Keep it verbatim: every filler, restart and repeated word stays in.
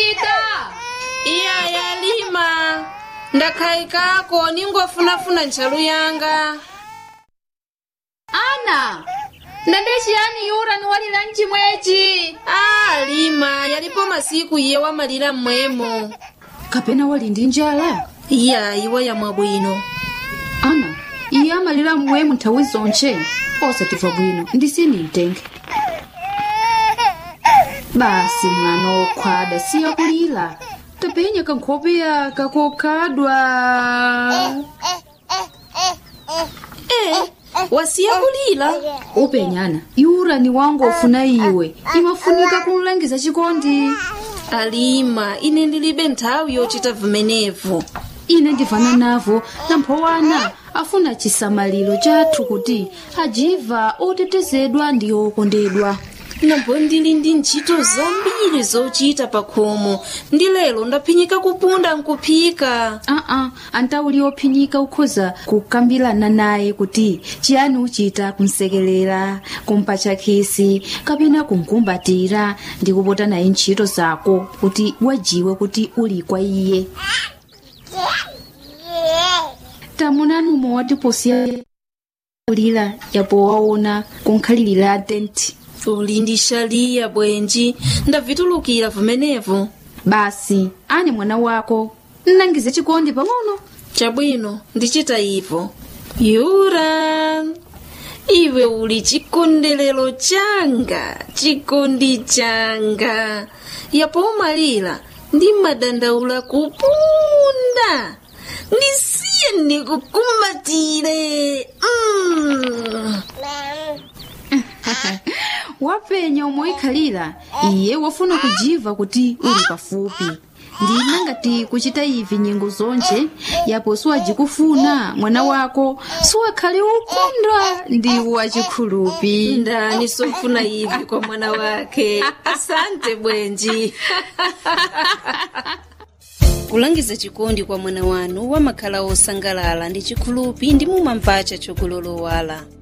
yafika. Iya yalima. Ndakhaikako ningofunafuna ntchalu yanga. Ana, ndandeci yani yura ni walira mchimwechi. Ah, Lima, yalipo masiku iye wamalira mmwemo. Kapena wali ndi njala? Iya, iwe yamwa bwino. Ana, iye amalira mmwemo nthawi zonche. Osatimva bwino, ndisini mtenge. Basi mwana wokhwada siya kulira. Tapenya kankhope yaka kokhadwa. Eh, wasiya kulira? Upenyana, yura ni wangu ofuna iwe. Imafunika kumlangiza chikondi. Alima, ine ndilibe nthawi yochita vimenevo. Ine ndivana navo namphowana afuna chisamaliro chathu kuti ajiva otetezedwa ndi okondedwa. Nambo ndili ndi ntchito zambiri zochita pakhomo. Ndi lero ndaphinyika kupunda nkuphika. Ah-ah, antauli ophinyika ukhoza kukambirana naye kuti chiyani uchita kumsekelera, kumpatcha khisi, kapena kumkumbatira ndi kupota naye ntchito zako kuti wajiwe kuti uli kwa iye. Tamunanu mowati posiya kulira yapo waona kunkhalirira tenti. Uli ndi shaliya bwenji, ndavitulukira vimenevo. Basi, ane mwana wako, nnangize chikondi pang'ono. Chabwino, ndichita ivo. Yura, iwe uli chikondelero changa, chikondi changa. Yapo umalira, ndi madandaula kupunda. Ndisiye ndikukumbatire. Mm. Wapenya umoikhalira, iye wafuna kujiva kuti uli pafupi. Ndina ngati kuchita ivi nyengo zonche, yapo siwajikufuna mwana wako, siwakhale ukondwa ndi wachikhulupi. Ndani sofuna ivi kwa mwana wake. Asante bwenji. Kulangiza chikondi kwa mwana wanu wamakhala osangalala ndi chikhulupi ndi mumamvacha chokulolowala.